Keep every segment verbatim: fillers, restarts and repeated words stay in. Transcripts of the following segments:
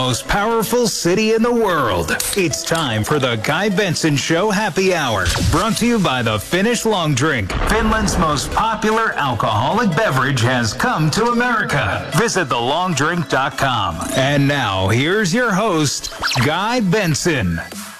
Most powerful city in the world. It's time for the Guy Benson Show Happy Hour. Brought to you by the Finnish Long Drink. Finland's most popular alcoholic beverage has come to America. Visit the long drink dot com. And now, here's your host, Guy Benson.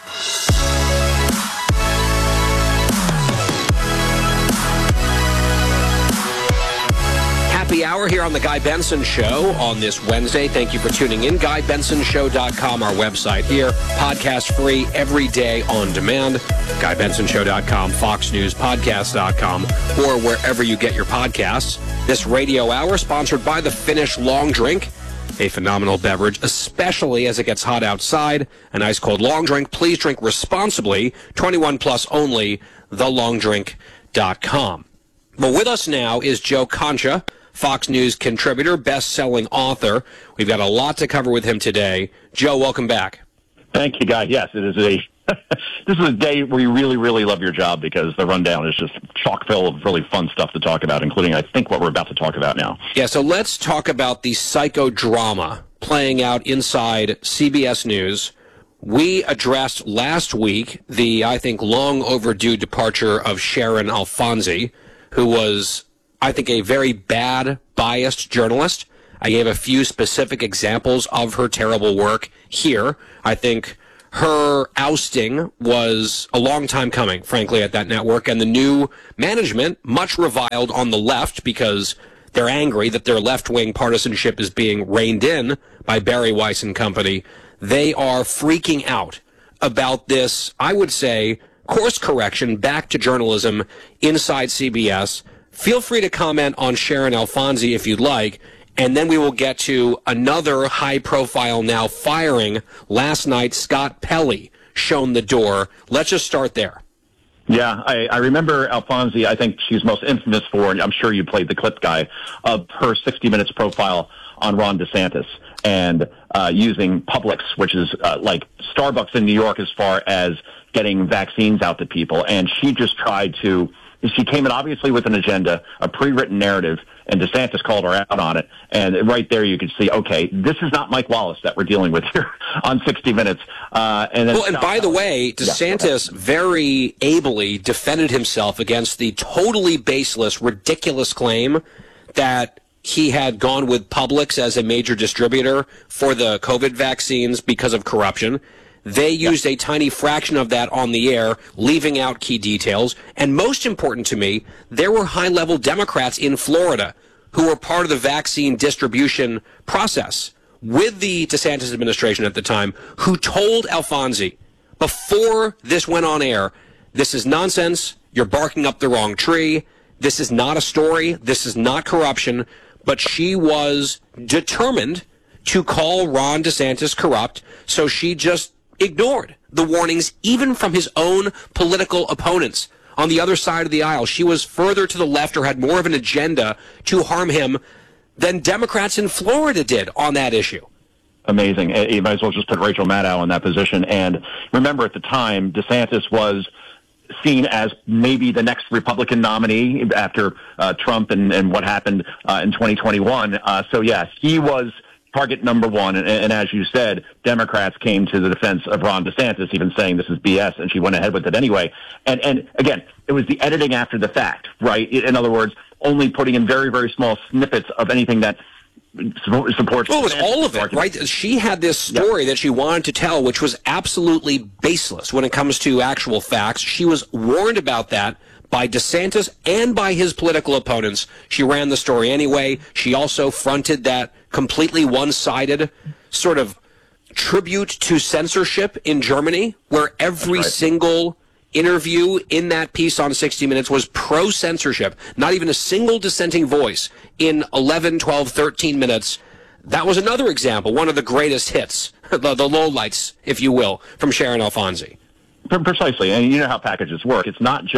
Happy hour here on the Guy Benson Show on this Wednesday. Thank you for tuning in. Guy Benson Show dot com, our website here. Podcast free every day on demand. Guy Benson Show dot com, Fox News Podcast dot com, or wherever you get your podcasts. This radio hour sponsored by the Finnish Long Drink, a phenomenal beverage, especially as it gets hot outside. An ice cold long drink. Please drink responsibly. twenty-one plus only. the long drink dot com. But with us now is Joe Concha, Fox News contributor, best-selling author. We've got a lot to cover with him today. Joe, welcome back. Thank you, Guy. Yes, it is a this is a day where you really, really love your job because the rundown is just chock full of really fun stuff to talk about, including, I think, what we're about to talk about now. Yeah, so let's talk about the psychodrama playing out inside C B S News. We addressed last week the, I think, long overdue departure of Sharon Alfonsi, who was, I think, a very bad, biased journalist. I gave a few specific examples of her terrible work here. I think her ousting was a long time coming, frankly, at that network. And the new management, much reviled on the left because they're angry that their left-wing partisanship is being reined in by Barry Weiss and company. They are freaking out about this, I would say, course correction back to journalism inside C B S. Feel free to comment on Sharon Alfonsi if you'd like, and then we will get to another high-profile now firing. Last night, Scott Pelley shown the door. Let's just start there. Yeah, I, I remember Alfonsi. I think she's most infamous for, and I'm sure you played the clip, Guy, of her sixty minutes profile on Ron DeSantis and uh, using Publix, which is uh, like Starbucks in New York as far as getting vaccines out to people. And she just tried to... She came in obviously with an agenda, a pre-written narrative, and DeSantis called her out on it. And right there you could see, okay, this is not Mike Wallace that we're dealing with here on sixty minutes. Uh, and then well, and by the way, DeSantis yeah. very ably defended himself against the totally baseless, ridiculous claim that he had gone with Publix as a major distributor for the COVID vaccines because of corruption. They used a tiny fraction of that on the air, leaving out key details. And most important to me, there were high-level Democrats in Florida who were part of the vaccine distribution process with the DeSantis administration at the time, who told Alfonsi before this went on air, this is nonsense, you're barking up the wrong tree, this is not a story, this is not corruption. But she was determined to call Ron DeSantis corrupt, so she just ignored the warnings, even from his own political opponents on the other side of the aisle. She was further to the left or had more of an agenda to harm him than Democrats in Florida did on that issue. Amazing. You might as well just put Rachel Maddow in that position. And remember, at the time, DeSantis was seen as maybe the next Republican nominee after uh, Trump and, and what happened uh, in twenty twenty-one. Uh, so, yes, he was target number one, and, and as you said, Democrats came to the defense of Ron DeSantis, even saying this is B S, and she went ahead with it anyway. And, and again, it was the editing after the fact, right? In other words, only putting in very, very small snippets of anything that supports... Well, it was all of it, right? She had this story yeah. that she wanted to tell, which was absolutely baseless when it comes to actual facts. She was warned about that by DeSantis and by his political opponents. She ran the story anyway. She also fronted that completely one-sided sort of tribute to censorship in Germany, where every right. single interview in that piece on sixty minutes was pro-censorship. Not even a single dissenting voice in eleven, twelve, thirteen minutes. That was another example, one of the greatest hits, the, the lowlights, if you will, from Sharon Alfonsi. Precisely. And you know how packages work. It's not just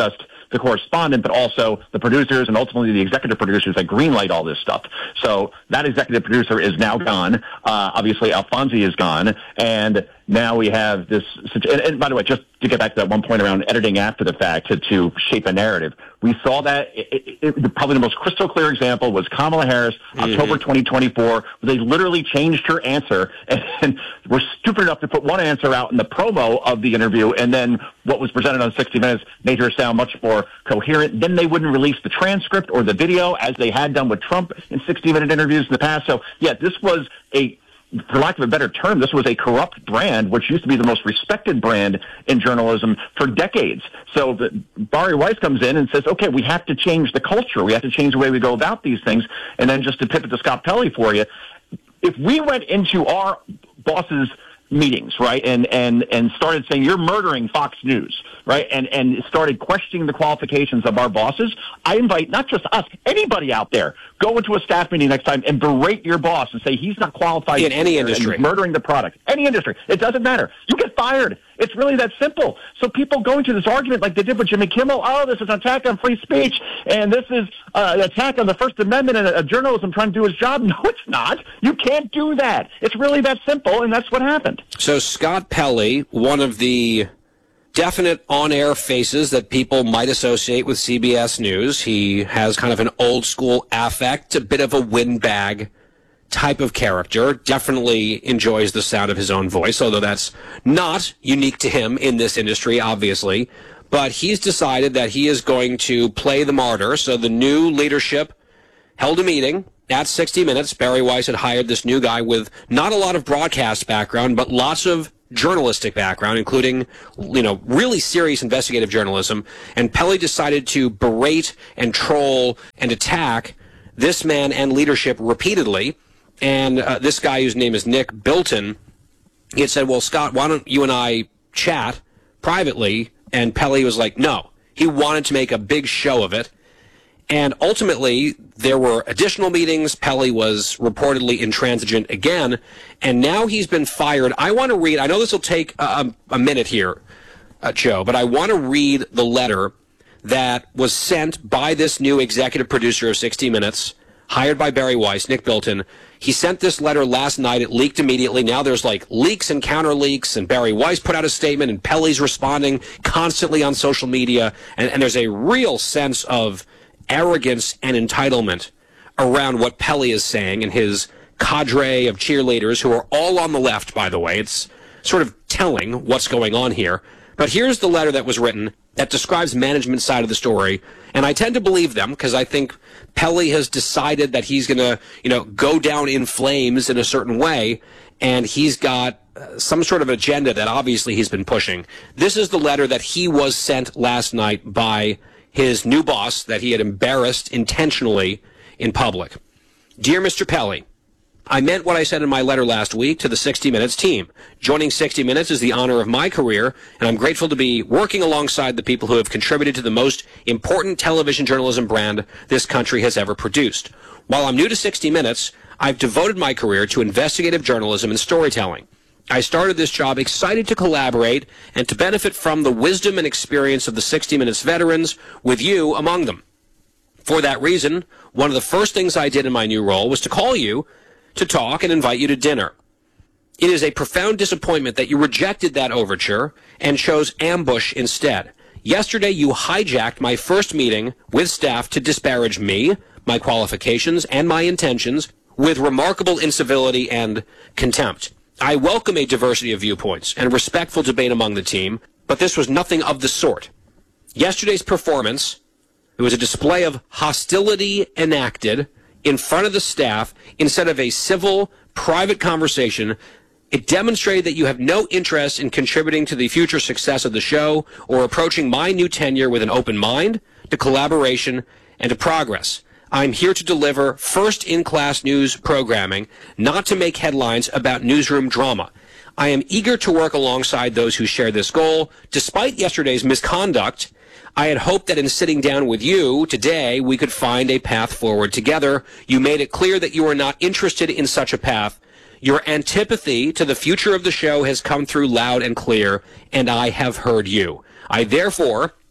the correspondent, but also the producers and ultimately the executive producers that greenlight all this stuff. So that executive producer is now gone. Uh, obviously, Alfonsi is gone, and now we have this. And, and by the way, just to get back to that one point around editing after the fact to, to shape a narrative, we saw that it, it, it, probably the most crystal clear example was Kamala Harris, mm-hmm. October twenty twenty-four, where they literally changed her answer and, and were stupid enough to put one answer out in the promo of the interview, and then what was presented on sixty minutes made her sound much more coherent. Then they wouldn't release the transcript or the video as they had done with Trump in sixty minute interviews in the past. So, yeah, this was a, for lack of a better term, this was a corrupt brand, which used to be the most respected brand in journalism for decades. So the, Bari Weiss comes in and says, okay, we have to change the culture. We have to change the way we go about these things. And then just to pivot to Scott Pelley for you, if we went into our boss's meetings, right, and, and, and started saying, you're murdering Fox News, right, and, and started questioning the qualifications of our bosses, I invite not just us, anybody out there, go into a staff meeting next time and berate your boss and say he's not qualified in any industry, and murdering the product. Any industry. It doesn't matter. You get fired. It's really that simple. So people go into this argument like they did with Jimmy Kimmel, oh, this is an attack on free speech, and this is uh, an attack on the First Amendment and a, a journalism trying to do his job. No, it's not. You can't do that. It's really that simple, and that's what happened. So Scott Pelley, one of the definite on-air faces that people might associate with C B S News. He has kind of an old-school affect, a bit of a windbag type of character, definitely enjoys the sound of his own voice, although that's not unique to him in this industry, obviously. But he's decided that he is going to play the martyr. So the new leadership held a meeting at sixty minutes. Bari Weiss had hired this new guy with not a lot of broadcast background, but lots of journalistic background, including, you know, really serious investigative journalism. And Pelley decided to berate and troll and attack this man and leadership repeatedly. And uh, this guy, whose name is Nick Bilton, he had said, well, Scott, why don't you and I chat privately? And Pelley was like, no. He wanted to make a big show of it. And ultimately, there were additional meetings. Pelley was reportedly intransigent again. And now he's been fired. I want to read, I know this will take a, a minute here, uh, Joe, but I want to read the letter that was sent by this new executive producer of sixty minutes, hired by Bari Weiss, Nick Bilton. He sent this letter last night. It leaked immediately. Now there's like leaks and counter leaks, and Bari Weiss put out a statement, and Pelley's responding constantly on social media. And, and there's a real sense of arrogance and entitlement around what Pelley is saying and his cadre of cheerleaders, who are all on the left, by the way. It's sort of telling what's going on here. But here's the letter that was written that describes management's side of the story. And I tend to believe them because I think Pelley has decided that he's going to, you know, go down in flames in a certain way. And he's got uh, some sort of agenda that obviously he's been pushing. This is the letter that he was sent last night by his new boss that he had embarrassed intentionally in public. Dear Mister Pelley, I meant what I said in my letter last week to the sixty minutes team. Joining sixty minutes is the honor of my career, and I'm grateful to be working alongside the people who have contributed to the most important television journalism brand this country has ever produced. While I'm new to sixty minutes, I've devoted my career to investigative journalism and storytelling. I started this job excited to collaborate and to benefit from the wisdom and experience of the sixty minutes veterans, with you among them. For that reason, one of the first things I did in my new role was to call you to talk and invite you to dinner. It is a profound disappointment that you rejected that overture and chose ambush instead. Yesterday, you hijacked my first meeting with staff to disparage me, my qualifications, and my intentions with remarkable incivility and contempt. I welcome a diversity of viewpoints and respectful debate among the team, but this was nothing of the sort. Yesterday's performance, it was a display of hostility enacted in front of the staff instead of a civil, private conversation. It demonstrated that you have no interest in contributing to the future success of the show or approaching my new tenure with an open mind to collaboration and to progress. I'm here to deliver first-in-class news programming, not to make headlines about newsroom drama. I am eager to work alongside those who share this goal. Despite yesterday's misconduct, I had hoped that in sitting down with you today, we could find a path forward together. You made it clear that you are not interested in such a path. Your antipathy to the future of the show has come through loud and clear, and I have heard you. I therefore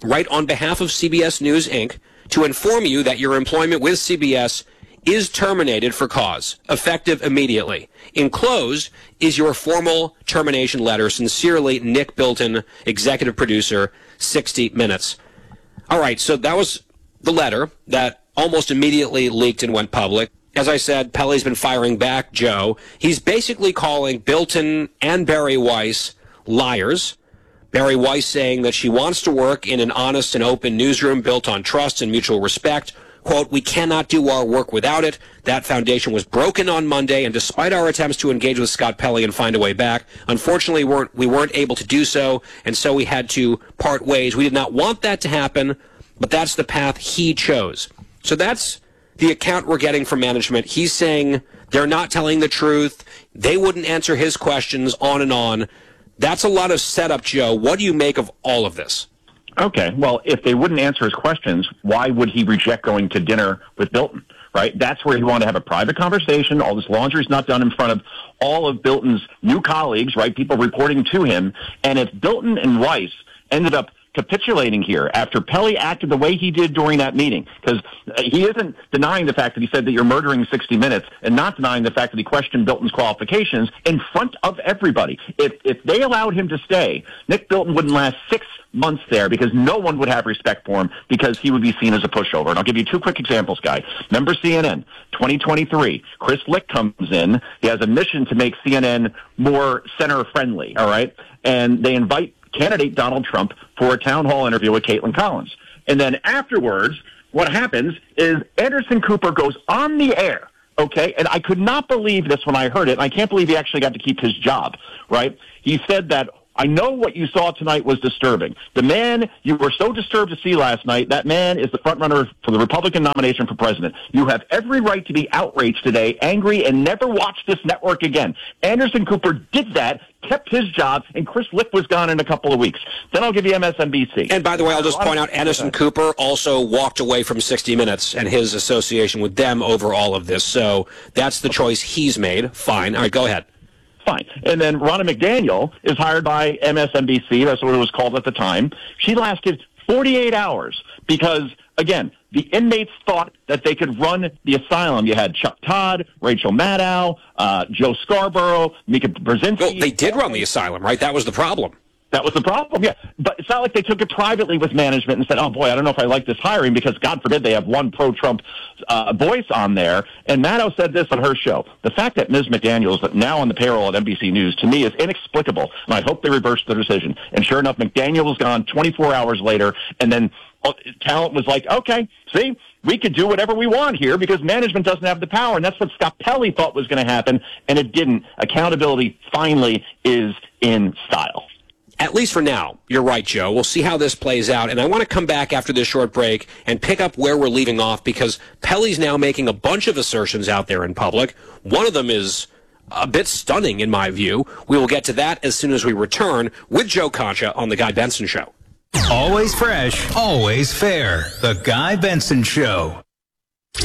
write on behalf of C B S News, Incorporated to inform you that your employment with C B S is terminated for cause, effective immediately. Enclosed is your formal termination letter. Sincerely, Nick Bilton, executive producer, sixty minutes. All right, so that was the letter that almost immediately leaked and went public. As I said, Pelley's been firing back Joe. He's basically calling Bilton and Bari Weiss liars. Bari Weiss saying that she wants to work in an honest and open newsroom built on trust and mutual respect. Quote, we cannot do our work without it. That foundation was broken on Monday, and despite our attempts to engage with Scott Pelley and find a way back, unfortunately weren't, we weren't able to do so, and so we had to part ways. We did not want that to happen, but that's the path he chose. So that's the account we're getting from management. He's saying they're not telling the truth. They wouldn't answer his questions, on and on. That's a lot of setup, Joe. What do you make of all of this? Okay, well, if they wouldn't answer his questions, why would he reject going to dinner with Bilton, right? That's where he wanted to have a private conversation. All this laundry's not done in front of all of Bilton's new colleagues, right, people reporting to him. And if Bilton and Weiss ended up capitulating here after Pelley acted the way he did during that meeting, because he isn't denying the fact that he said that you're murdering sixty minutes and not denying the fact that he questioned Bilton's qualifications in front of everybody. If if they allowed him to stay, Nick Bilton wouldn't last six months there because no one would have respect for him because he would be seen as a pushover. And I'll give you two quick examples, Guy. Remember C N N, twenty twenty-three. Chris Licht comes in. He has a mission to make C N N more center-friendly, all right? And they invite candidate Donald Trump for a town hall interview with Caitlin Collins. And then afterwards, what happens is Anderson Cooper goes on the air, okay? And I could not believe this when I heard it, and I can't believe he actually got to keep his job, right? He said that, I know what you saw tonight was disturbing. The man you were so disturbed to see last night, that man is the front runner for the Republican nomination for president. You have every right to be outraged today, angry, and never watch this network again. Anderson Cooper did that, kept his job, and Chris Licht was gone in a couple of weeks. Then I'll give you M S N B C. And by the way, I'll just point out, Anderson Cooper also walked away from sixty minutes and his association with them over all of this. So that's the choice he's made. Fine. All right, go ahead. Fine. And then Ronna McDaniel is hired by M S N B C. That's what it was called at the time. She lasted forty-eight hours because, again, the inmates thought that they could run the asylum. You had Chuck Todd, Rachel Maddow, uh, Joe Scarborough, Mika Brzezinski. Well, they did run the asylum, right? That was the problem. That was the problem, yeah. But it's not like they took it privately with management and said, oh, boy, I don't know if I like this hiring because, God forbid, they have one pro-Trump uh, voice on there. And Maddow said this on her show. The fact that Miz McDaniel is now on the payroll at N B C News, to me, is inexplicable. And I hope they reverse the decision. And sure enough, McDaniel was gone twenty-four hours later. And then uh, talent was like, okay, see, we could do whatever we want here because management doesn't have the power. And that's what Scott Pelley thought was going to happen. And it didn't. Accountability finally is in style. At least for now, you're right, Joe. We'll see how this plays out. And I want to come back after this short break and pick up where we're leaving off because Pelley's now making a bunch of assertions out there in public. One of them is a bit stunning in my view. We will get to that as soon as we return with Joe Concha on The Guy Benson Show. Always fresh, always fair. The Guy Benson Show.